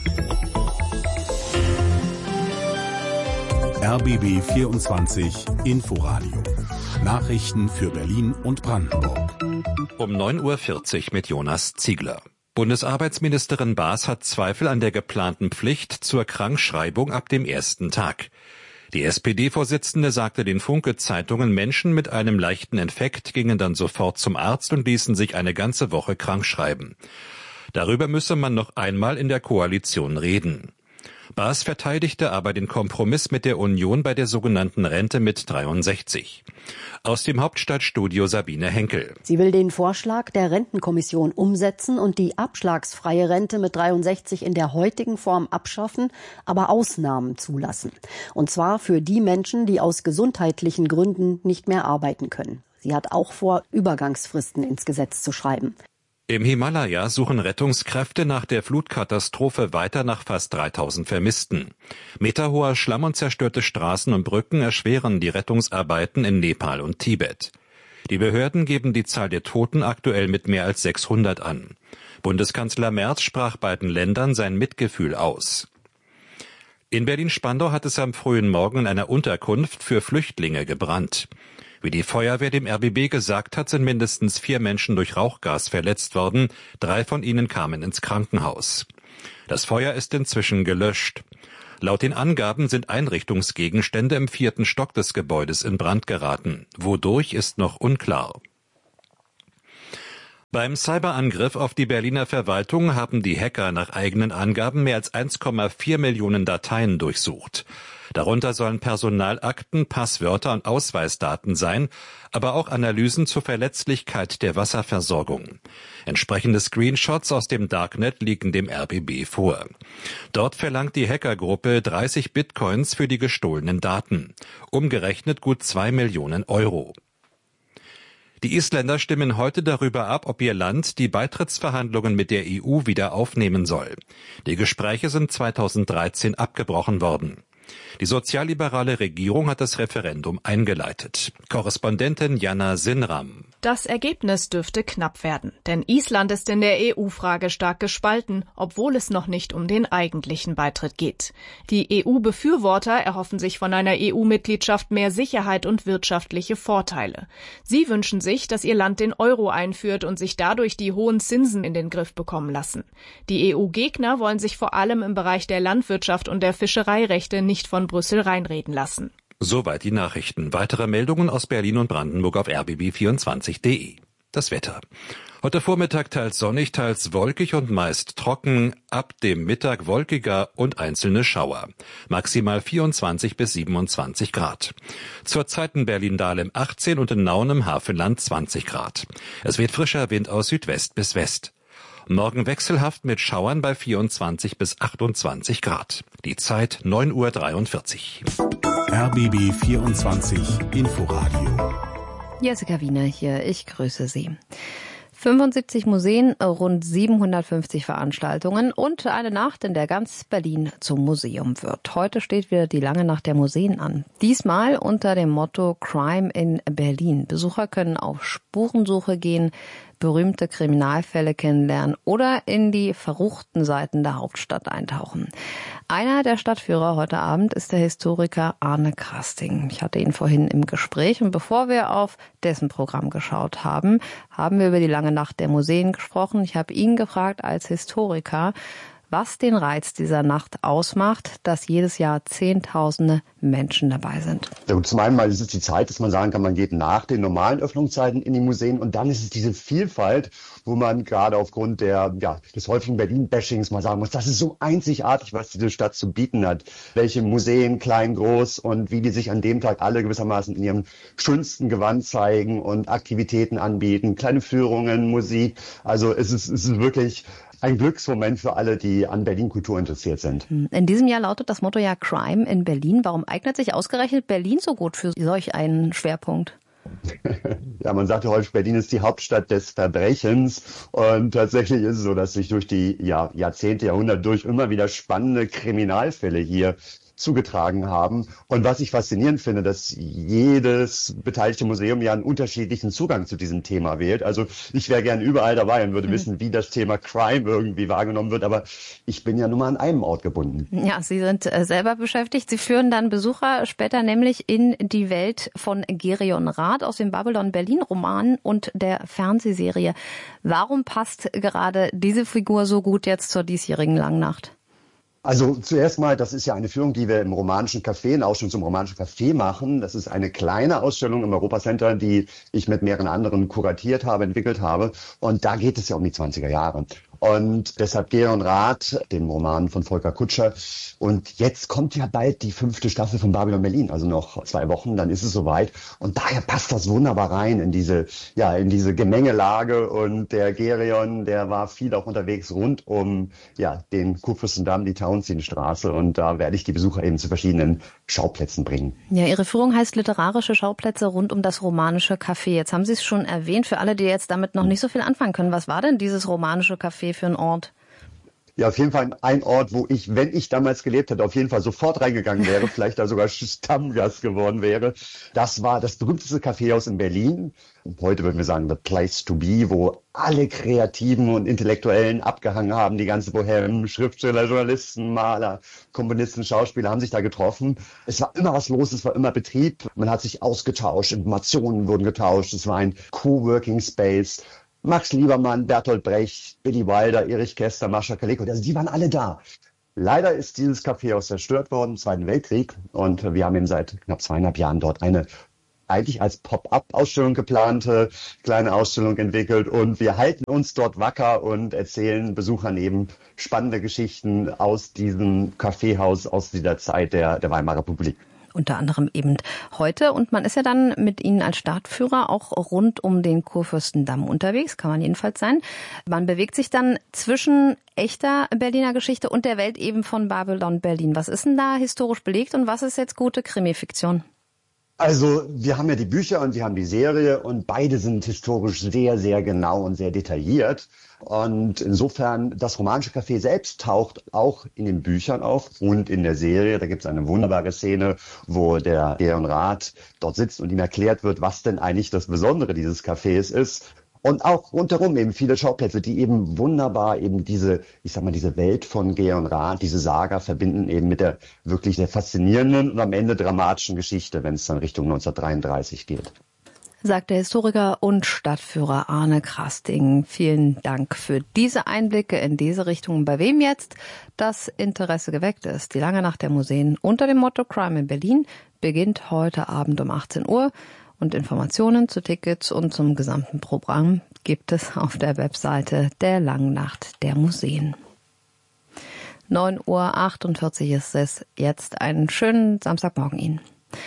R B B vierundzwanzig Inforadio. Nachrichten für Berlin und Brandenburg. Um neun Uhr vierzig mit Jonas Ziegler. Bundesarbeitsministerin Baas hat Zweifel an der geplanten Pflicht zur Krankschreibung ab dem ersten Tag. Die S P D-Vorsitzende sagte den Funke-Zeitungen, Menschen mit einem leichten Infekt gingen dann sofort zum Arzt und ließen sich eine ganze Woche krankschreiben. Darüber müsse man noch einmal in der Koalition reden. Baas verteidigte aber den Kompromiss mit der Union bei der sogenannten Rente mit dreiundsechzig. Aus dem Hauptstadtstudio Sabine Henkel. Sie will den Vorschlag der Rentenkommission umsetzen und die abschlagsfreie Rente mit dreiundsechzig in der heutigen Form abschaffen, aber Ausnahmen zulassen. Und zwar für die Menschen, die aus gesundheitlichen Gründen nicht mehr arbeiten können. Sie hat auch vor, Übergangsfristen ins Gesetz zu schreiben. Im Himalaya suchen Rettungskräfte nach der Flutkatastrophe weiter nach fast dreitausend Vermissten. Meterhoher Schlamm und zerstörte Straßen und Brücken erschweren die Rettungsarbeiten in Nepal und Tibet. Die Behörden geben die Zahl der Toten aktuell mit mehr als sechshundert an. Bundeskanzler Merz sprach beiden Ländern sein Mitgefühl aus. In Berlin-Spandau hat es am frühen Morgen in einer Unterkunft für Flüchtlinge gebrannt. Wie die Feuerwehr dem R B B gesagt hat, sind mindestens vier Menschen durch Rauchgas verletzt worden. Drei von ihnen kamen ins Krankenhaus. Das Feuer ist inzwischen gelöscht. Laut den Angaben sind Einrichtungsgegenstände im vierten Stock des Gebäudes in Brand geraten. Wodurch ist noch unklar. Beim Cyberangriff auf die Berliner Verwaltung haben die Hacker nach eigenen Angaben mehr als eins Komma vier Millionen Dateien durchsucht. Darunter sollen Personalakten, Passwörter und Ausweisdaten sein, aber auch Analysen zur Verletzlichkeit der Wasserversorgung. Entsprechende Screenshots aus dem Darknet liegen dem R B B vor. Dort verlangt die Hackergruppe dreißig Bitcoins für die gestohlenen Daten. Umgerechnet gut zwei Millionen Euro. Die Isländer stimmen heute darüber ab, ob ihr Land die Beitrittsverhandlungen mit der E U wieder aufnehmen soll. Die Gespräche sind zweitausenddreizehn abgebrochen worden. Die sozialliberale Regierung hat das Referendum eingeleitet. Korrespondentin Jana Sinram. Das Ergebnis dürfte knapp werden, denn Island ist in der E U-Frage stark gespalten, obwohl es noch nicht um den eigentlichen Beitritt geht. Die E U-Befürworter erhoffen sich von einer E U-Mitgliedschaft mehr Sicherheit und wirtschaftliche Vorteile. Sie wünschen sich, dass ihr Land den Euro einführt und sich dadurch die hohen Zinsen in den Griff bekommen lassen. Die E U-Gegner wollen sich vor allem im Bereich der Landwirtschaft und der Fischereirechte nicht von Brüssel reinreden lassen. Soweit die Nachrichten. Weitere Meldungen aus Berlin und Brandenburg auf r b b vierundzwanzig punkt d e. Das Wetter. Heute Vormittag teils sonnig, teils wolkig und meist trocken. Ab dem Mittag wolkiger und einzelne Schauer. Maximal vierundzwanzig bis siebenundzwanzig Grad. Zurzeit in Berlin-Dahlem achtzehn und in Nauen im Hafenland zwanzig Grad. Es weht frischer Wind aus Südwest bis West. Morgen wechselhaft mit Schauern bei vierundzwanzig bis achtundzwanzig Grad. Die Zeit neun Uhr dreiundvierzig. R B B vierundzwanzig Inforadio. Jessica Wiener hier, ich grüße Sie. fünfundsiebzig Museen, rund siebenhundertfünfzig Veranstaltungen und eine Nacht, in der ganz Berlin zum Museum wird. Heute steht wieder die lange Nacht der Museen an. Diesmal unter dem Motto Crime in Berlin. Besucher können auf Spurensuche gehen, berühmte Kriminalfälle kennenlernen oder in die verruchten Seiten der Hauptstadt eintauchen. Einer der Stadtführer heute Abend ist der Historiker Arne Krasting. Ich hatte ihn vorhin im Gespräch und bevor wir auf dessen Programm geschaut haben, haben wir über die lange Nacht der Museen gesprochen. Ich habe ihn gefragt als Historiker, was den Reiz dieser Nacht ausmacht, dass jedes Jahr Zehntausende Menschen dabei sind. Ja, zum einen mal ist es die Zeit, dass man sagen kann, man geht nach den normalen Öffnungszeiten in die Museen und dann ist es diese Vielfalt, wo man gerade aufgrund der, ja, des häufigen Berlin-Bashings mal sagen muss, das ist so einzigartig, was diese Stadt zu bieten hat. Welche Museen, klein, groß und wie die sich an dem Tag alle gewissermaßen in ihrem schönsten Gewand zeigen und Aktivitäten anbieten, kleine Führungen, Musik. Also es ist, es ist wirklich ein Glücksmoment für alle, die an Berlin-Kultur interessiert sind. In diesem Jahr lautet das Motto ja Crime in Berlin. Warum eignet sich ausgerechnet Berlin so gut für solch einen Schwerpunkt? Ja, man sagt ja häufig, Berlin ist die Hauptstadt des Verbrechens. Und tatsächlich ist es so, dass sich durch die ja, Jahrzehnte, Jahrhunderte durch immer wieder spannende Kriminalfälle hier zugetragen haben. Und was ich faszinierend finde, dass jedes beteiligte Museum ja einen unterschiedlichen Zugang zu diesem Thema wählt. Also ich wäre gerne überall dabei und würde mhm. wissen, wie das Thema Crime irgendwie wahrgenommen wird. Aber ich bin ja nur mal an einem Ort gebunden. Ja, Sie sind äh, selber beschäftigt. Sie führen dann Besucher später nämlich in die Welt von Gerion Rath aus dem Babylon-Berlin-Roman und der Fernsehserie. Warum passt gerade diese Figur so gut jetzt zur diesjährigen Langnacht? Also zuerst mal, das ist ja eine Führung, die wir im Romanischen Café, eine Ausstellung zum Romanischen Café machen. Das ist eine kleine Ausstellung im Europacenter, die ich mit mehreren anderen kuratiert habe, entwickelt habe. Und da geht es ja um die zwanziger Jahre. Und deshalb Gerion Rath, dem Roman von Volker Kutscher. Und jetzt kommt ja bald die fünfte Staffel von Babylon Berlin, also noch zwei Wochen, dann ist es soweit. Und daher passt das wunderbar rein in diese, ja, in diese Gemengelage. Und der Gerion, der war viel auch unterwegs rund um, ja, den Kurfürstendamm, die Tauentzienstraße. Und da werde ich die Besucher eben zu verschiedenen Schauplätzen bringen. Ja, Ihre Führung heißt literarische Schauplätze rund um das Romanische Café. Jetzt haben Sie es schon erwähnt, für alle, die jetzt damit noch nicht so viel anfangen können. Was war denn dieses Romanische Café für ein Ort? Ja, auf jeden Fall ein Ort, wo ich, wenn ich damals gelebt hätte, auf jeden Fall sofort reingegangen wäre, vielleicht da sogar Stammgast geworden wäre. Das war das berühmteste Kaffeehaus in Berlin. Heute würden wir sagen, the place to be, wo alle Kreativen und Intellektuellen abgehangen haben, die ganze Bohème, Schriftsteller, Journalisten, Maler, Komponisten, Schauspieler haben sich da getroffen. Es war immer was los, es war immer Betrieb. Man hat sich ausgetauscht, Informationen wurden getauscht. Es war ein Coworking Space. Max Liebermann, Bertolt Brecht, Billy Wilder, Erich Kästner, Mascha Kaleko, also die waren alle da. Leider ist dieses Kaffeehaus zerstört worden im Zweiten Weltkrieg und wir haben eben seit knapp zweieinhalb Jahren dort eine eigentlich als Pop-up-Ausstellung geplante kleine Ausstellung entwickelt und wir halten uns dort wacker und erzählen Besuchern eben spannende Geschichten aus diesem Kaffeehaus, aus dieser Zeit der, der Weimarer Republik. Unter anderem eben heute. Und man ist ja dann mit Ihnen als Stadtführer auch rund um den Kurfürstendamm unterwegs, kann man jedenfalls sein. Man bewegt sich dann zwischen echter Berliner Geschichte und der Welt eben von Babylon Berlin. Was ist denn da historisch belegt und was ist jetzt gute Krimi-Fiktion? Also wir haben ja die Bücher und wir haben die Serie und beide sind historisch sehr, sehr genau und sehr detailliert. Und insofern, das romanische Café selbst taucht auch in den Büchern auf und in der Serie. Da gibt es eine wunderbare Szene, wo der Ehrenrat dort sitzt und ihm erklärt wird, was denn eigentlich das Besondere dieses Cafés ist. Und auch rundherum eben viele Schauplätze, die eben wunderbar eben diese, ich sag mal, diese Welt von Georg Rath, diese Saga verbinden eben mit der wirklich sehr faszinierenden und am Ende dramatischen Geschichte, wenn es dann Richtung neunzehnhundertdreiunddreißig geht. Sagt der Historiker und Stadtführer Arne Krasting. Vielen Dank für diese Einblicke in diese Richtung. Bei wem jetzt das Interesse geweckt ist, die lange Nacht der Museen unter dem Motto Crime in Berlin beginnt heute Abend um achtzehn Uhr. Und Informationen zu Tickets und zum gesamten Programm gibt es auf der Webseite der Langen Nacht der Museen. neun Uhr achtundvierzig ist es jetzt. Einen schönen Samstagmorgen Ihnen.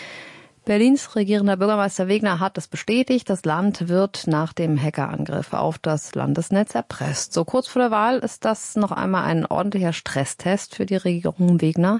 Berlins regierender Bürgermeister Wegner hat es bestätigt, das Land wird nach dem Hackerangriff auf das Landesnetz erpresst. So kurz vor der Wahl ist das noch einmal ein ordentlicher Stresstest für die Regierung Wegner.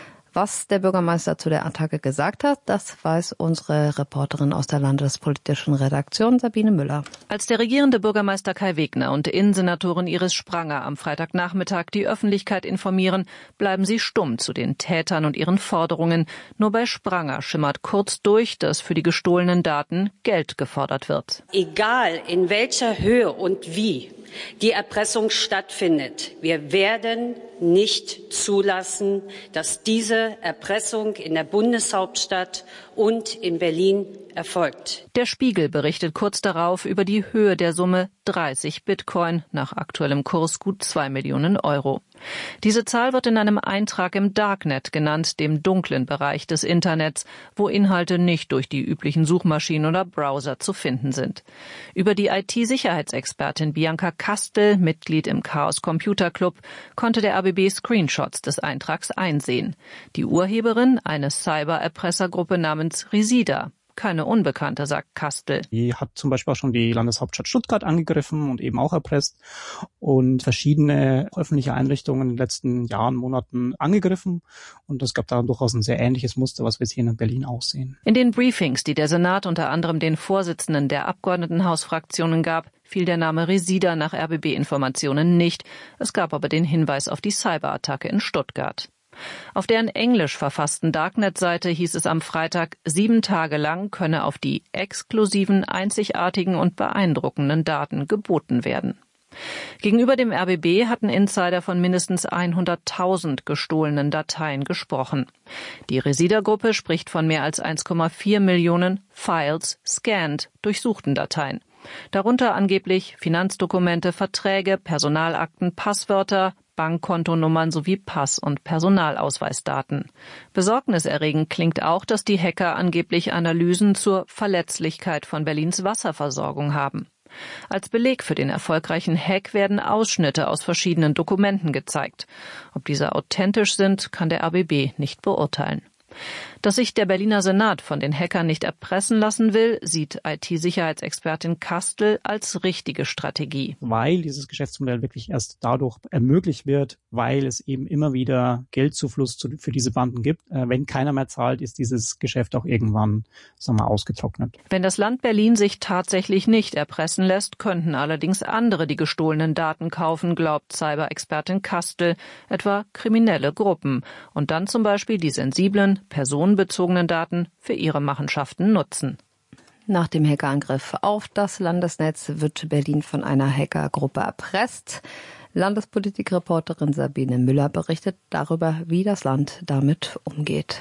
Was der Bürgermeister zu der Attacke gesagt hat, das weiß unsere Reporterin aus der landespolitischen Redaktion Sabine Müller. Als der regierende Bürgermeister Kai Wegner und Innensenatorin Iris Spranger am Freitagnachmittag die Öffentlichkeit informieren, bleiben sie stumm zu den Tätern und ihren Forderungen. Nur bei Spranger schimmert kurz durch, dass für die gestohlenen Daten Geld gefordert wird. Egal in welcher Höhe und wie die Erpressung stattfindet, wir werden nicht zulassen, dass diese Erpressung in der Bundeshauptstadt und in Berlin erfolgt. Der Spiegel berichtet kurz darauf über die Höhe der Summe dreißig Bitcoin, nach aktuellem Kurs gut zwei Millionen Euro. Diese Zahl wird in einem Eintrag im Darknet genannt, dem dunklen Bereich des Internets, wo Inhalte nicht durch die üblichen Suchmaschinen oder Browser zu finden sind. Über die I T-Sicherheitsexpertin Bianca Kastel, Mitglied im Chaos Computer Club, konnte der A B B Screenshots des Eintrags einsehen. Die Urheberin, eine Cyber-Erpressergruppe namens Resida. Keine Unbekannte, sagt Kastel. Die hat zum Beispiel auch schon die Landeshauptstadt Stuttgart angegriffen und eben auch erpresst und verschiedene öffentliche Einrichtungen in den letzten Jahren, Monaten angegriffen. Und es gab da durchaus ein sehr ähnliches Muster, was wir jetzt hier in Berlin auch sehen. In den Briefings, die der Senat unter anderem den Vorsitzenden der Abgeordnetenhausfraktionen gab, fiel der Name Resida nach R B B-Informationen nicht. Es gab aber den Hinweis auf die Cyberattacke in Stuttgart. Auf deren englisch verfassten Darknet-Seite hieß es am Freitag, sieben Tage lang könne auf die exklusiven, einzigartigen und beeindruckenden Daten geboten werden. Gegenüber dem R B B hatten Insider von mindestens hunderttausend gestohlenen Dateien gesprochen. Die Resida-Gruppe spricht von mehr als eins Komma vier Millionen Files, scanned, durchsuchten Dateien. Darunter angeblich Finanzdokumente, Verträge, Personalakten, Passwörter, Bankkontonummern sowie Pass- und Personalausweisdaten. Besorgniserregend klingt auch, dass die Hacker angeblich Analysen zur Verletzlichkeit von Berlins Wasserversorgung haben. Als Beleg für den erfolgreichen Hack werden Ausschnitte aus verschiedenen Dokumenten gezeigt. Ob diese authentisch sind, kann der A B B nicht beurteilen. Dass sich der Berliner Senat von den Hackern nicht erpressen lassen will, sieht I T-Sicherheitsexpertin Kastel als richtige Strategie. Weil dieses Geschäftsmodell wirklich erst dadurch ermöglicht wird, weil es eben immer wieder Geldzufluss zu, für diese Banden gibt. Wenn keiner mehr zahlt, ist dieses Geschäft auch irgendwann, sagen wir, ausgetrocknet. Wenn das Land Berlin sich tatsächlich nicht erpressen lässt, könnten allerdings andere die gestohlenen Daten kaufen, glaubt Cyber-Expertin Kastel, etwa kriminelle Gruppen. Und dann zum Beispiel die sensiblen, personenbezogenen Daten für ihre Machenschaften nutzen. Nach dem Hackerangriff auf das Landesnetz wird Berlin von einer Hackergruppe erpresst. Landespolitikreporterin Sabine Müller berichtet darüber, wie das Land damit umgeht.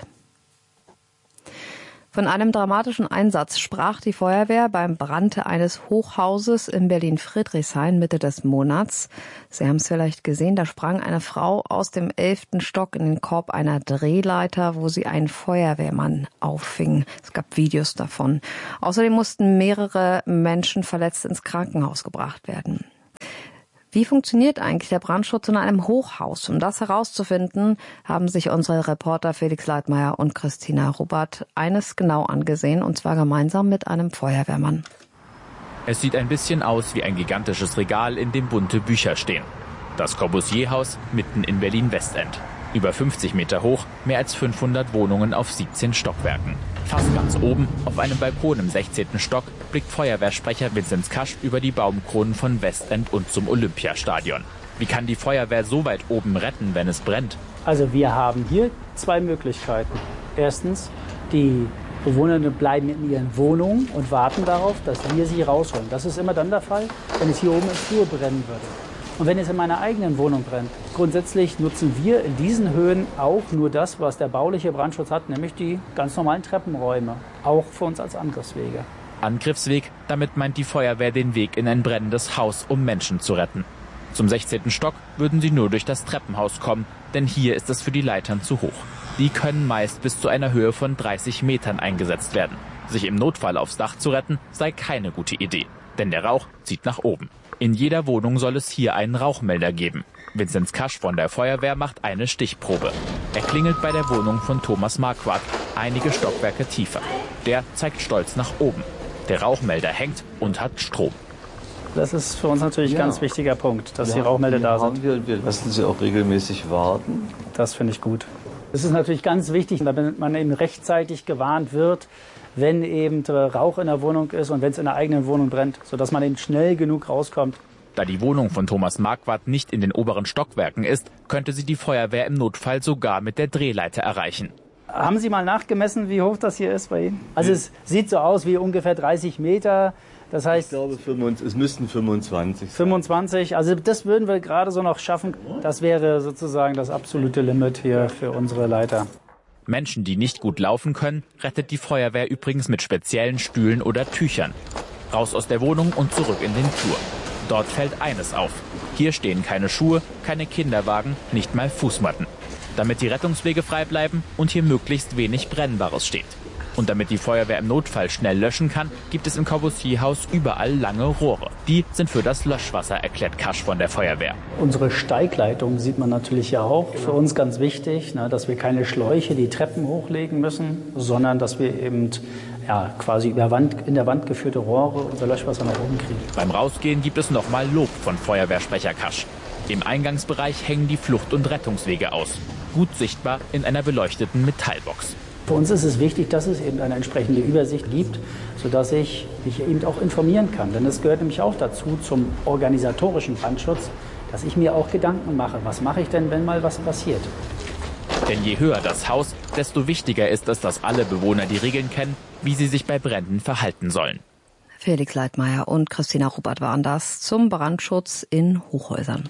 Von einem dramatischen Einsatz sprach die Feuerwehr beim Brand eines Hochhauses in Berlin-Friedrichshain Mitte des Monats. Sie haben es vielleicht gesehen, da sprang eine Frau aus dem elften Stock in den Korb einer Drehleiter, wo sie einen Feuerwehrmann auffing. Es gab Videos davon. Außerdem mussten mehrere Menschen verletzt ins Krankenhaus gebracht werden. Wie funktioniert eigentlich der Brandschutz in einem Hochhaus? Um das herauszufinden, haben sich unsere Reporter Felix Leitmeier und Christina Robert eines genau angesehen, und zwar gemeinsam mit einem Feuerwehrmann. Es sieht ein bisschen aus wie ein gigantisches Regal, in dem bunte Bücher stehen. Das Corbusier-Haus mitten in Berlin-Westend. Über fünfzig Meter hoch, mehr als fünfhundert Wohnungen auf siebzehn Stockwerken. Fast ganz oben, auf einem Balkon im sechzehnten Stock, blickt Feuerwehrsprecher Vinzenz Kasch über die Baumkronen von Westend und zum Olympiastadion. Wie kann die Feuerwehr so weit oben retten, wenn es brennt? Also wir haben hier zwei Möglichkeiten. Erstens, die Bewohner bleiben in ihren Wohnungen und warten darauf, dass wir sie rausholen. Das ist immer dann der Fall, wenn es hier oben im Flur brennen würde. Und wenn es in meiner eigenen Wohnung brennt, grundsätzlich nutzen wir in diesen Höhen auch nur das, was der bauliche Brandschutz hat, nämlich die ganz normalen Treppenräume, auch für uns als Angriffswege. Angriffsweg, damit meint die Feuerwehr den Weg in ein brennendes Haus, um Menschen zu retten. Zum sechzehnten Stock würden sie nur durch das Treppenhaus kommen, denn hier ist es für die Leitern zu hoch. Die können meist bis zu einer Höhe von dreißig Metern eingesetzt werden. Sich im Notfall aufs Dach zu retten, sei keine gute Idee, denn der Rauch zieht nach oben. In jeder Wohnung soll es hier einen Rauchmelder geben. Vinzenz Kasch von der Feuerwehr macht eine Stichprobe. Er klingelt bei der Wohnung von Thomas Marquardt, einige Stockwerke tiefer. Der zeigt stolz nach oben. Der Rauchmelder hängt und hat Strom. Das ist für uns natürlich ein ja. ganz wichtiger Punkt, dass ja, die Rauchmelder da sind. Wir, wir lassen sie auch regelmäßig warten. Das finde ich gut. Es ist natürlich ganz wichtig, damit man eben rechtzeitig gewarnt wird, wenn eben Rauch in der Wohnung ist und wenn es in der eigenen Wohnung brennt, sodass man eben schnell genug rauskommt. Da die Wohnung von Thomas Marquardt nicht in den oberen Stockwerken ist, könnte sie die Feuerwehr im Notfall sogar mit der Drehleiter erreichen. Haben Sie mal nachgemessen, wie hoch das hier ist bei Ihnen? Also es sieht so aus wie ungefähr dreißig Meter. Das heißt, ich glaube, es müssten fünfundzwanzig sein. fünfundzwanzig, also das würden wir gerade so noch schaffen. Das wäre sozusagen das absolute Limit hier für unsere Leiter. Menschen, die nicht gut laufen können, rettet die Feuerwehr übrigens mit speziellen Stühlen oder Tüchern. Raus aus der Wohnung und zurück in den Flur. Dort fällt eines auf. Hier stehen keine Schuhe, keine Kinderwagen, nicht mal Fußmatten. Damit die Rettungswege frei bleiben und hier möglichst wenig Brennbares steht. Und damit die Feuerwehr im Notfall schnell löschen kann, gibt es im Corbusier-Haus überall lange Rohre. Die sind für das Löschwasser, erklärt Kasch von der Feuerwehr. Unsere Steigleitung sieht man natürlich ja auch. Für uns ganz wichtig, ne, dass wir keine Schläuche die Treppen hochlegen müssen, sondern dass wir eben ja, quasi über Wand, in der Wand geführte Rohre unser Löschwasser nach oben kriegen. Beim Rausgehen gibt es nochmal Lob von Feuerwehrsprecher Kasch. Im Eingangsbereich hängen die Flucht- und Rettungswege aus. Gut sichtbar in einer beleuchteten Metallbox. Für uns ist es wichtig, dass es eben eine entsprechende Übersicht gibt, sodass ich mich eben auch informieren kann. Denn es gehört nämlich auch dazu, zum organisatorischen Brandschutz, dass ich mir auch Gedanken mache. Was mache ich denn, wenn mal was passiert? Denn je höher das Haus, desto wichtiger ist es, dass alle Bewohner die Regeln kennen, wie sie sich bei Bränden verhalten sollen. Felix Leitmeier und Christina Ruppert waren das zum Brandschutz in Hochhäusern.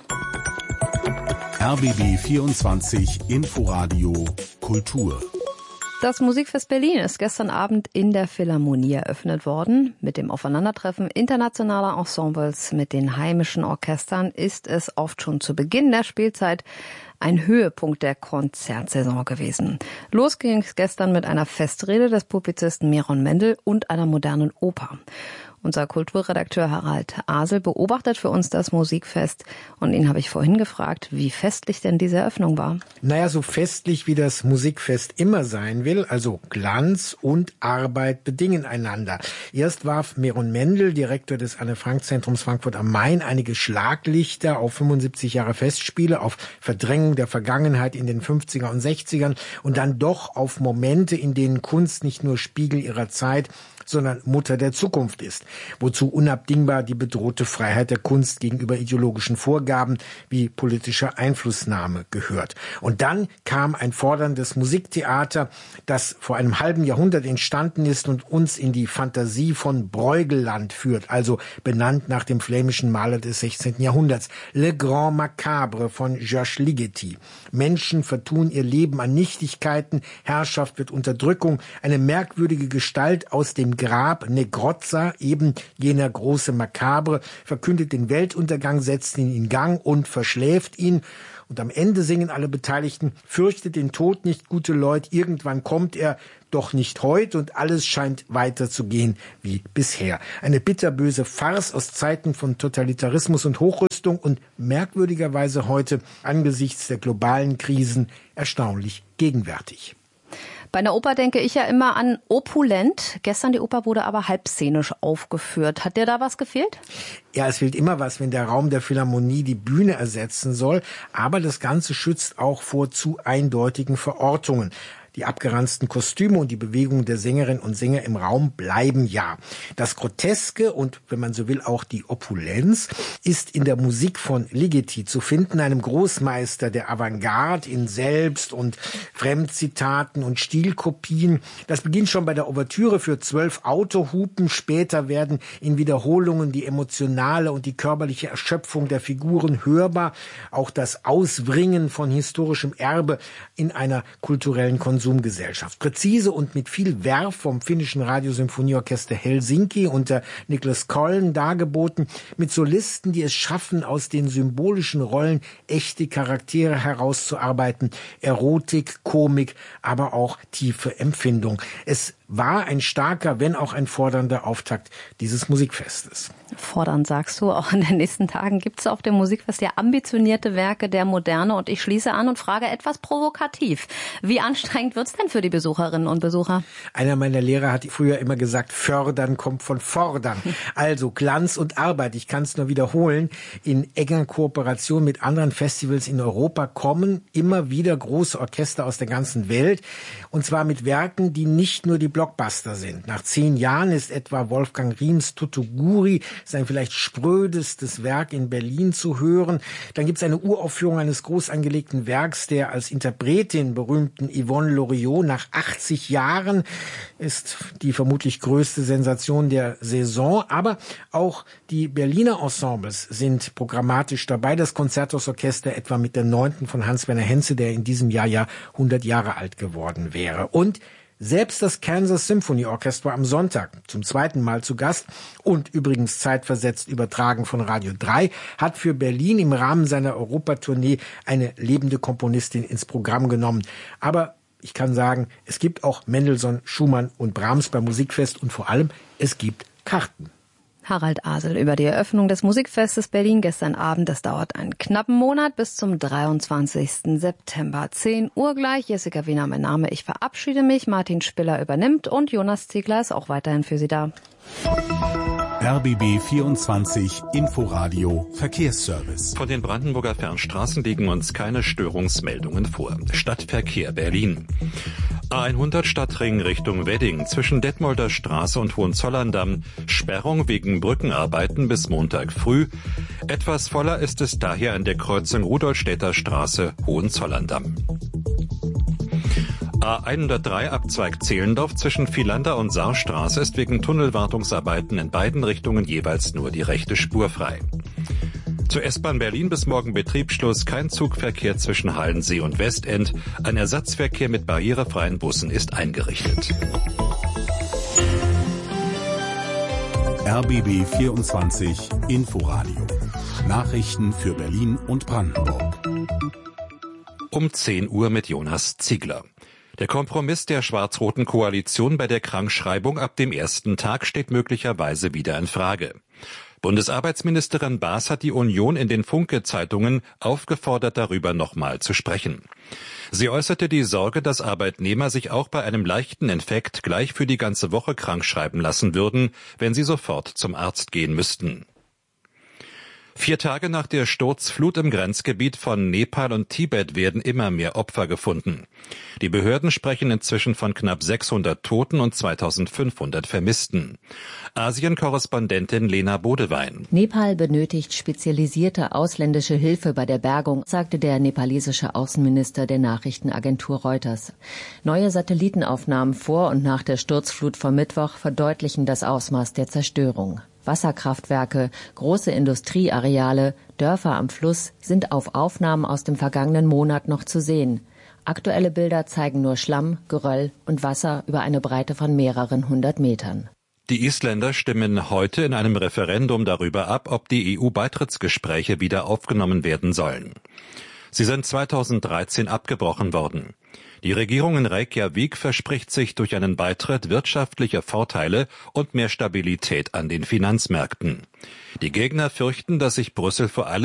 R B B vierundzwanzig Inforadio Kultur. Das Musikfest Berlin ist gestern Abend in der Philharmonie eröffnet worden. Mit dem Aufeinandertreffen internationaler Ensembles mit den heimischen Orchestern ist es oft schon zu Beginn der Spielzeit ein Höhepunkt der Konzertsaison gewesen. Los ging es gestern mit einer Festrede des Publizisten Miron Mendel und einer modernen Oper. Unser Kulturredakteur Harald Asel beobachtet für uns das Musikfest und ihn habe ich vorhin gefragt, wie festlich denn diese Eröffnung war. Naja, so festlich wie das Musikfest immer sein will, also Glanz und Arbeit bedingen einander. Erst warf Miron Mendel, Direktor des Anne-Frank-Zentrums Frankfurt am Main, einige Schlaglichter auf fünfundsiebzig Jahre Festspiele, auf Verdrängung der Vergangenheit in den fünfziger und sechzigern und dann doch auf Momente, in denen Kunst nicht nur Spiegel ihrer Zeit, sondern Mutter der Zukunft ist, wozu unabdingbar die bedrohte Freiheit der Kunst gegenüber ideologischen Vorgaben wie politischer Einflussnahme gehört. Und dann kam ein forderndes Musiktheater, das vor einem halben Jahrhundert entstanden ist und uns in die Fantasie von Brueggeland führt, also benannt nach dem flämischen Maler des sechzehnten Jahrhunderts, Le Grand Macabre von Georges Ligeti. Menschen vertun ihr Leben an Nichtigkeiten, Herrschaft wird Unterdrückung, eine merkwürdige Gestalt aus dem Grab, Negrozza, eben jener große Makabre, verkündet den Weltuntergang, setzt ihn in Gang und verschläft ihn. Und am Ende singen alle Beteiligten, fürchtet den Tod nicht, gute Leute, irgendwann kommt er, doch nicht heut und alles scheint weiterzugehen wie bisher. Eine bitterböse Farce aus Zeiten von Totalitarismus und Hochrüstung und merkwürdigerweise heute angesichts der globalen Krisen erstaunlich gegenwärtig. Bei einer Oper denke ich ja immer an opulent. Gestern die Oper wurde aber halbszenisch aufgeführt. Hat dir da was gefehlt? Ja, es fehlt immer was, wenn der Raum der Philharmonie die Bühne ersetzen soll. Aber das Ganze schützt auch vor zu eindeutigen Verortungen. Die abgeranzten Kostüme und die Bewegungen der Sängerinnen und Sänger im Raum bleiben ja. Das Groteske und, wenn man so will, auch die Opulenz ist in der Musik von Ligeti zu finden, einem Großmeister der Avantgarde in Selbst- und Fremdzitaten und Stilkopien. Das beginnt schon bei der Ouvertüre für zwölf Autohupen. Später werden in Wiederholungen die emotionale und die körperliche Erschöpfung der Figuren hörbar. Auch das Ausbringen von historischem Erbe in einer kulturellen Konsumgesellschaft. Präzise und mit viel Werf vom finnischen Radiosymphonieorchester Helsinki unter Niklas Kollen dargeboten, mit Solisten, die es schaffen, aus den symbolischen Rollen echte Charaktere herauszuarbeiten, Erotik, Komik, aber auch tiefe Empfindung. Es war ein starker, wenn auch ein fordernder Auftakt dieses Musikfestes. Fordernd sagst du, auch in den nächsten Tagen gibt es auf dem Musikfest ja ambitionierte Werke der Moderne und ich schließe an und frage etwas provokativ. Wie anstrengend wird's denn für die Besucherinnen und Besucher? Einer meiner Lehrer hat früher immer gesagt, fördern kommt von fordern. Also Glanz und Arbeit, ich kann es nur wiederholen, in enger Kooperation mit anderen Festivals in Europa kommen immer wieder große Orchester aus der ganzen Welt und zwar mit Werken, die nicht nur die Blockbuster sind. Nach zehn Jahren ist etwa Wolfgang Riems Tutuguri, sein vielleicht sprödestes Werk in Berlin zu hören. Dann gibt es eine Uraufführung eines groß angelegten Werks der als Interpretin berühmten Yvonne Loriot. Nach achtzig Jahren ist die vermutlich größte Sensation der Saison. Aber auch die Berliner Ensembles sind programmatisch dabei. Das Konzerthausorchester etwa mit der neunten von Hans-Werner Henze, der in diesem Jahr ja hundert Jahre alt geworden wäre. Und selbst das Kansas Symphony Orchestra war am Sonntag zum zweiten Mal zu Gast und übrigens zeitversetzt übertragen von Radio drei, hat für Berlin im Rahmen seiner Europatournee eine lebende Komponistin ins Programm genommen. Aber ich kann sagen, es gibt auch Mendelssohn, Schumann und Brahms beim Musikfest und vor allem, es gibt Karten. Harald Asel über die Eröffnung des Musikfestes Berlin gestern Abend. Das dauert einen knappen Monat bis zum dreiundzwanzigsten September. zehn Uhr gleich. Jessica Wiener mein Name. Ich verabschiede mich. Martin Spiller übernimmt und Jonas Ziegler ist auch weiterhin für Sie da. R B B vierundzwanzig Inforadio Verkehrsservice. Von den Brandenburger Fernstraßen liegen uns keine Störungsmeldungen vor. Stadtverkehr Berlin. A hundert Stadtring Richtung Wedding zwischen Detmolder Straße und Hohenzollern-Damm. Sperrung wegen Brückenarbeiten bis Montag früh. Etwas voller ist es daher an der Kreuzung Rudolstädter Straße, Hohenzollern-Damm. A hundertdrei Abzweig Zehlendorf zwischen Vielander und Saarstraße ist wegen Tunnelwartungsarbeiten in beiden Richtungen jeweils nur die rechte Spur frei. Zur S-Bahn Berlin bis morgen Betriebsschluss, kein Zugverkehr zwischen Hallensee und Westend. Ein Ersatzverkehr mit barrierefreien Bussen ist eingerichtet. R B B vierundzwanzig Inforadio. Nachrichten für Berlin und Brandenburg. Um zehn Uhr mit Jonas Ziegler. Der Kompromiss der schwarz-roten Koalition bei der Krankschreibung ab dem ersten Tag steht möglicherweise wieder in Frage. Bundesarbeitsministerin Baas hat die Union in den Funke-Zeitungen aufgefordert, darüber nochmal zu sprechen. Sie äußerte die Sorge, dass Arbeitnehmer sich auch bei einem leichten Infekt gleich für die ganze Woche krankschreiben lassen würden, wenn sie sofort zum Arzt gehen müssten. Vier Tage nach der Sturzflut im Grenzgebiet von Nepal und Tibet werden immer mehr Opfer gefunden. Die Behörden sprechen inzwischen von knapp sechshundert Toten und zweitausendfünfhundert Vermissten. Asien-Korrespondentin Lena Bodewein. Nepal benötigt spezialisierte ausländische Hilfe bei der Bergung, sagte der nepalesische Außenminister der Nachrichtenagentur Reuters. Neue Satellitenaufnahmen vor und nach der Sturzflut vom Mittwoch verdeutlichen das Ausmaß der Zerstörung. Wasserkraftwerke, große Industrieareale, Dörfer am Fluss sind auf Aufnahmen aus dem vergangenen Monat noch zu sehen. Aktuelle Bilder zeigen nur Schlamm, Geröll und Wasser über eine Breite von mehreren hundert Metern. Die Isländer stimmen heute in einem Referendum darüber ab, ob die E U-Beitrittsgespräche wieder aufgenommen werden sollen. Sie sind zweitausenddreizehn abgebrochen worden. Die Regierung in Reykjavik verspricht sich durch einen Beitritt wirtschaftliche Vorteile und mehr Stabilität an den Finanzmärkten. Die Gegner fürchten, dass sich Brüssel vor allem